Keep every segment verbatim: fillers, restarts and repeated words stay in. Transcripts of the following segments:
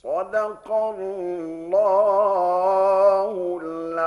صدق الله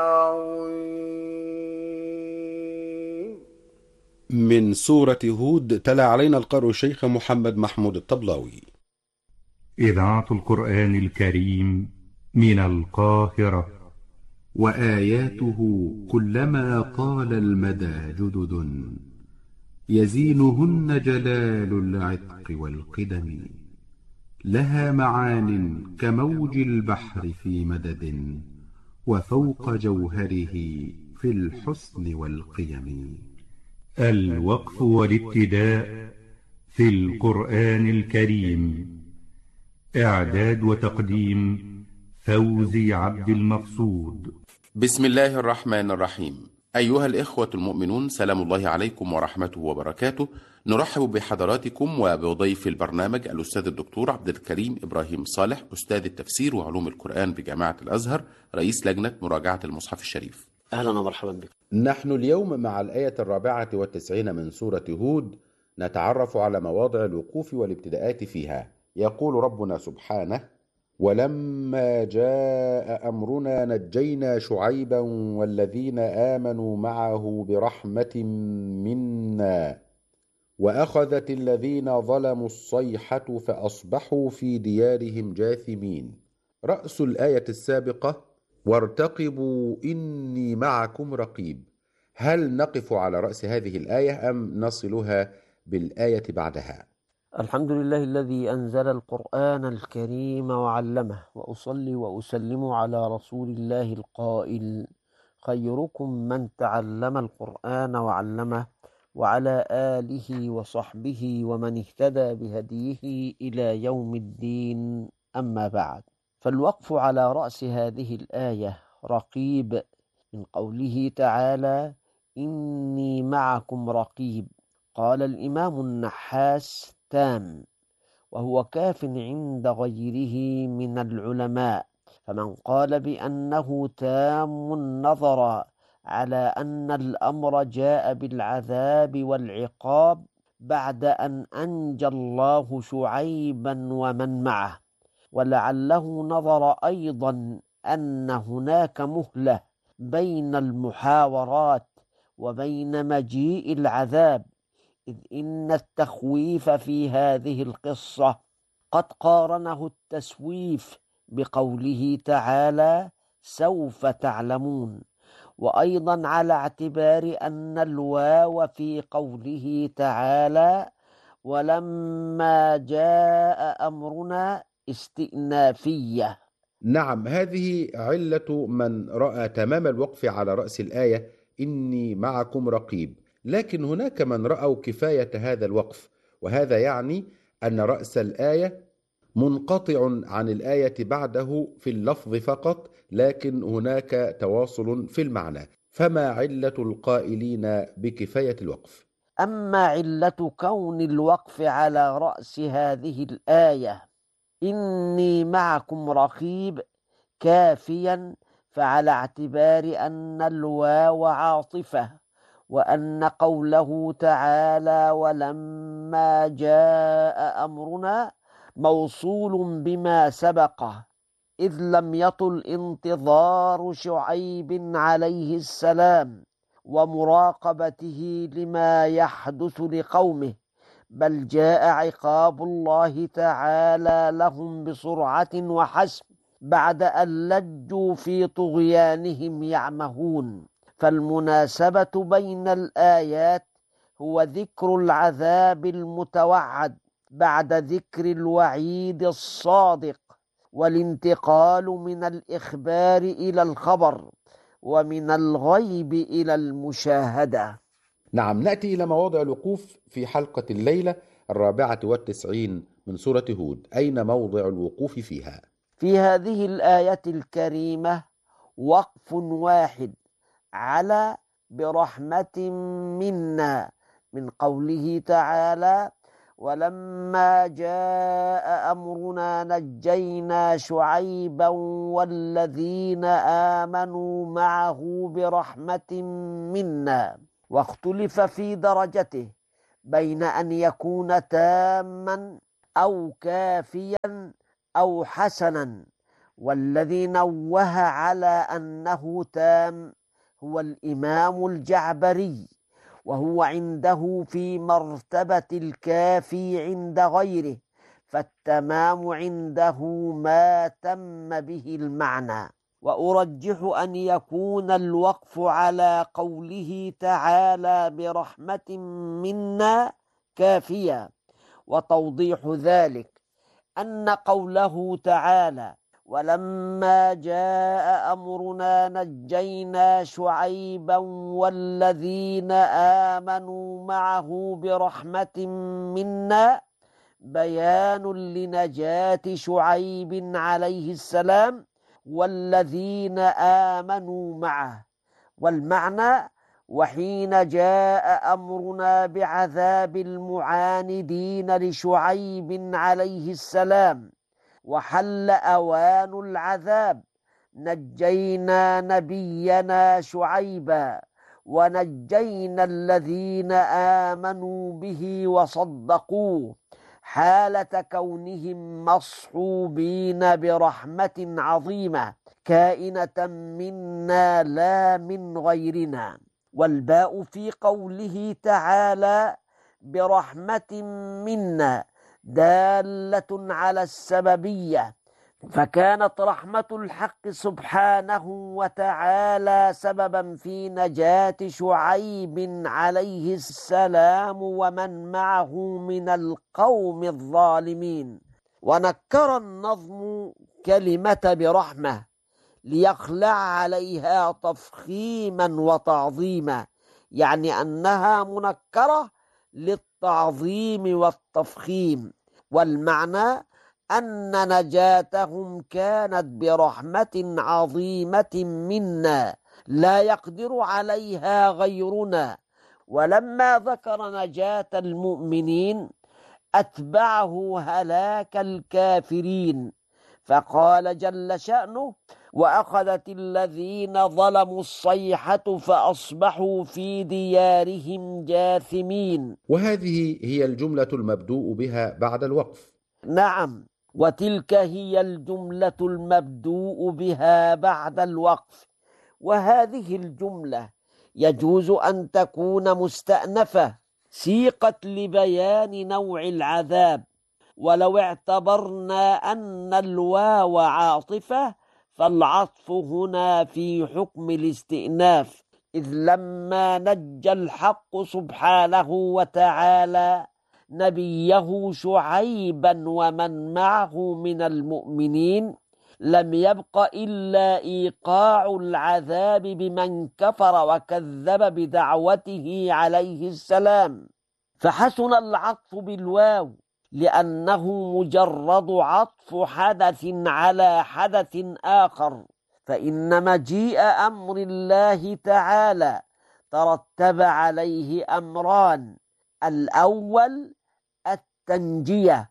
العظيم. من سورة هود تلا علينا القارئ الشيخ محمد محمود الطبلاوي. إذاعة القرآن الكريم من القاهرة. وآياته كلما طال المدى جدد، يزينهن جلال العتق والقدم. لها معان كموج البحر في مدد، وفوق جوهره في الحسن والقيم. الوقف والابتداء في القرآن الكريم. إعداد وتقديم فوزي عبد المقصود. بسم الله الرحمن الرحيم. أيها الإخوة المؤمنون، سلام الله عليكم ورحمته وبركاته. نرحب بحضراتكم وبضيف البرنامج الأستاذ الدكتور عبد الكريم إبراهيم صالح، أستاذ التفسير وعلوم القرآن بجامعة الأزهر، رئيس لجنة مراجعة المصحف الشريف. أهلا ومرحبا بكم. نحن اليوم مع الآية الرابعة والتسعين من سورة هود، نتعرف على مواضع الوقوف والابتداءات فيها. يقول ربنا سبحانه: ولما جاء أمرنا نجينا شعيبا والذين آمنوا معه برحمة منا وأخذت الذين ظلموا الصيحة فأصبحوا في ديارهم جاثمين. رأس الآية السابقة: وارتقبوا إني معكم رقيب. هل نقف على رأس هذه الآية أم نصلها بالآية بعدها؟ الحمد لله الذي أنزل القرآن الكريم وعلمه، وأصلي وأسلم على رسول الله القائل: خيركم من تعلم القرآن وعلمه، وعلى آله وصحبه ومن اهتدى بهديه إلى يوم الدين. أما بعد، فالوقف على رأس هذه الآية رقيب، من قوله تعالى: إني معكم رقيب. قال الإمام النحاس: تام، وهو كاف عند غيره من العلماء، فمن قال بأنه تام نظر على أن الأمر جاء بالعذاب والعقاب بعد أن أنجى الله شعيبا ومن معه، ولعله نظر أيضا أن هناك مهلة بين المحاورات وبين مجيء العذاب، إذ إن التخويف في هذه القصة قد قارنه التسويف بقوله تعالى: سوف تعلمون، وأيضا على اعتبار أن الواو في قوله تعالى: ولما جاء أمرنا استئنافية. نعم، هذه علة من رأى تمام الوقف على رأس الآية إني معكم رقيب، لكن هناك من رأوا كفاية هذا الوقف، وهذا يعني أن رأس الآية منقطع عن الآية بعده في اللفظ فقط، لكن هناك تواصل في المعنى. فما علة القائلين بكفاية الوقف؟ أما علة كون الوقف على رأس هذه الآية إني معكم رقيب كافيا، فعلى اعتبار أن الواو عاطفة، وأن قوله تعالى ولما جاء أمرنا موصول بما سبقه، إذ لم يطل انتظار شعيب عليه السلام ومراقبته لما يحدث لقومه، بل جاء عقاب الله تعالى لهم بسرعة وحسم بعد أن لجوا في طغيانهم يعمهون. فالمناسبة بين الآيات هو ذكر العذاب المتوعد بعد ذكر الوعيد الصادق، والانتقال من الإخبار إلى الخبر، ومن الغيب إلى المشاهدة. نعم، نأتي إلى مواضع الوقوف في حلقة الليلة الرابعة والتسعين من سورة هود. أين موضع الوقوف فيها؟ في هذه الآية الكريمة وقف واحد على برحمة منا، من قوله تعالى: ولما جاء أمرنا نجينا شعيبا والذين آمنوا معه برحمة منا. واختلف في درجته بين أن يكون تاما أو كافيا أو حسنا، والذي نوه على أنه تام هو الإمام الجعبري، وهو عنده في مرتبة الكافي عند غيره، فالتمام عنده ما تم به المعنى. وأرجح أن يكون الوقف على قوله تعالى برحمة منا كافيا، وتوضيح ذلك أن قوله تعالى ولما جاء أمرنا نجينا شعيبا والذين آمنوا معه برحمة منا بيان لنجاة شعيب عليه السلام والذين آمنوا معه، والمعنى وحين جاء أمرنا بعذاب المعاندين لشعيب عليه السلام وحل أوان العذاب نجينا نبينا شعيبا ونجينا الذين آمنوا به وصدقوه حالة كونهم مصحوبين برحمة عظيمة كائنة منا لا من غيرنا. والباء في قوله تعالى برحمة منا دالة على السببية، فكانت رحمة الحق سبحانه وتعالى سببا في نجاة شعيب عليه السلام ومن معه من القوم الظالمين. ونكر النظم كلمة برحمة ليخلع عليها تفخيما وتعظيما، يعني أنها منكرة للتعظيم والتفخيم، والمعنى أن نجاتهم كانت برحمة عظيمة منا لا يقدر عليها غيرنا. ولما ذكر نجاة المؤمنين أتبعه هلاك الكافرين، فقال جل شأنه وأخذت الذين ظلموا الصيحة فأصبحوا في ديارهم جاثمين. وهذه هي الجملة المبدوء بها بعد الوقف. نعم، وتلك هي الجملة المبدوء بها بعد الوقف. وهذه الجملة يجوز أن تكون مستأنفة سيقت لبيان نوع العذاب، ولو اعتبرنا أن الواو عاطفة فالعطف هنا في حكم الاستئناف، إذ لما نجى الحق سبحانه وتعالى نبيه شعيبا ومن معه من المؤمنين لم يبق إلا إيقاع العذاب بمن كفر وكذب بدعوته عليه السلام، فحسن العطف بالواو لأنه مجرد عطف حدث على حدث آخر، فإن مجيء أمر الله تعالى ترتب عليه أمران: الأول التنجية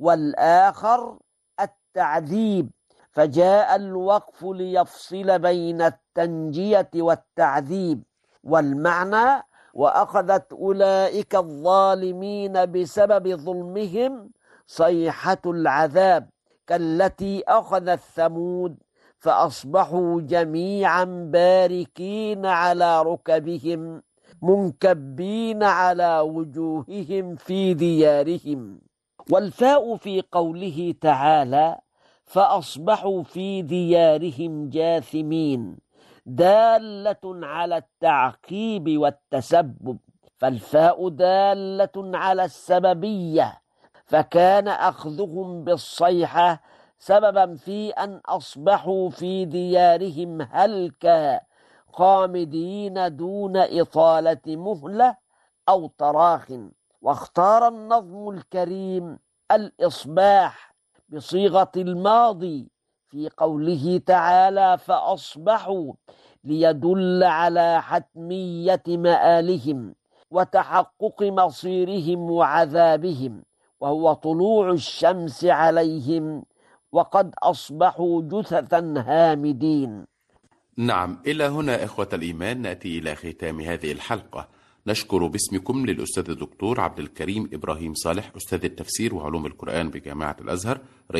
والآخر التعذيب، فجاء الوقف ليفصل بين التنجية والتعذيب. والمعنى وأخذت أولئك الظالمين بسبب ظلمهم صيحة العذاب كالتي أخذت ثمود فأصبحوا جميعا باركين على ركبهم منكبين على وجوههم في ديارهم. والفاء في قوله تعالى فأصبحوا في ديارهم جاثمين دالة على التعقيب والتسبب، فالفاء دالة على السببية، فكان أخذهم بالصيحة سببا في أن أصبحوا في ديارهم هلكا خامدين دون إطالة مهلة أو تراخ. واختار النظم الكريم الإصباح بصيغة الماضي في قوله تعالى فأصبحوا ليدل على حتمية مآلهم وتحقق مصيرهم وعذابهم، وهو طلوع الشمس عليهم وقد أصبحوا جثثا هامدين. نعم، إلى هنا إخوة الإيمان نأتي إلى ختام هذه الحلقة. نشكر باسمكم للأستاذ الدكتور عبد الكريم إبراهيم صالح، أستاذ التفسير وعلوم القرآن بجامعة الأزهر،